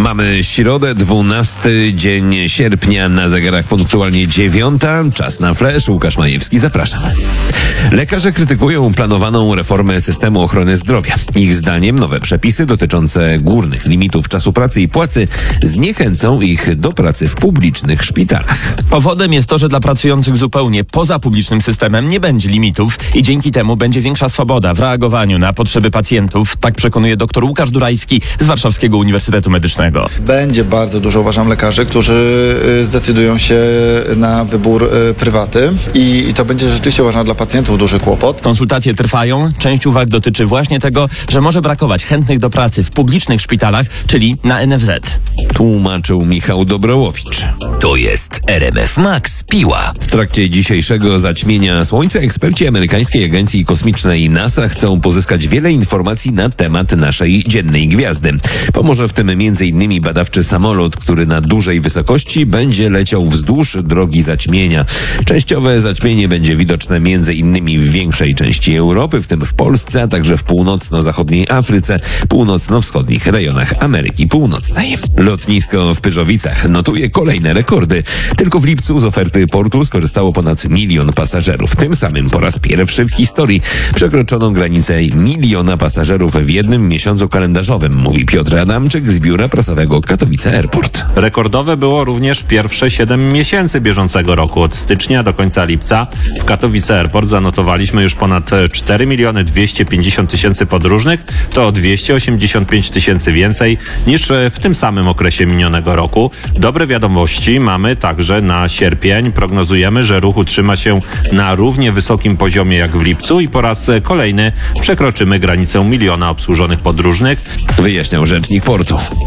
Mamy środę, 12 dzień sierpnia, na zegarach punktualnie 9. Czas na Flash. Łukasz Majewski, zapraszam. Lekarze krytykują planowaną reformę systemu ochrony zdrowia. Ich zdaniem nowe przepisy dotyczące górnych limitów czasu pracy i płacy zniechęcą ich do pracy w publicznych szpitalach. Powodem jest to, że dla pracujących zupełnie poza publicznym systemem nie będzie limitów i dzięki temu będzie większa swoboda w reagowaniu na potrzeby pacjentów. Tak przekonuje dr Łukasz Durajski z Warszawskiego Uniwersytetu Medycznego. Będzie bardzo dużo, uważam, lekarzy, którzy zdecydują się na wybór prywaty i to będzie rzeczywiście, uważam, dla pacjentów duży kłopot. Konsultacje trwają. Część uwag dotyczy właśnie tego, że może brakować chętnych do pracy w publicznych szpitalach, czyli na NFZ. Tłumaczył Michał Dobrołowicz. To jest RMF Max Piła. W trakcie dzisiejszego zaćmienia Słońca eksperci amerykańskiej agencji kosmicznej NASA chcą pozyskać wiele informacji na temat naszej dziennej gwiazdy. Pomoże w tym m.in. badawczy samolot, który na dużej wysokości będzie leciał wzdłuż drogi zaćmienia. Częściowe zaćmienie będzie widoczne m.in. w większej części Europy, w tym w Polsce, a także w północno-zachodniej Afryce, północno-wschodnich rejonach Ameryki Północnej. Lotnisko w Pyrzowicach notuje kolejne rekordy. Tylko w lipcu z oferty portu skorzystało ponad 1 milion pasażerów. Tym samym po raz pierwszy w historii przekroczono granicę 1 miliona pasażerów w jednym miesiącu kalendarzowym, mówi Piotr Adamczyk z biura prasowego Katowice Airport. Rekordowe było również pierwsze 7 miesięcy bieżącego roku. Od stycznia do końca lipca w Katowice Airport zanotowaliśmy już ponad 4 250 000 podróżnych. To o 285 000 więcej niż w tym samym okresie minionego roku. Dobre wiadomości mamy także na sierpień. Prognozujemy, że ruch utrzyma się na równie wysokim poziomie jak w lipcu i po raz kolejny przekroczymy granicę 1 miliona obsłużonych podróżnych. Wyjaśniał rzecznik portu.